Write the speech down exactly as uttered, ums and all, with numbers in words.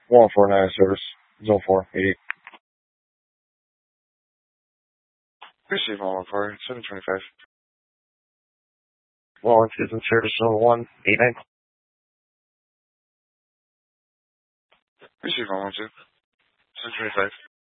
one four nine service, zone four, eight eight. Receive one one four, seven twenty-five. one one two is in service, zone one, eight nine. Receive one one two, seven twenty-five.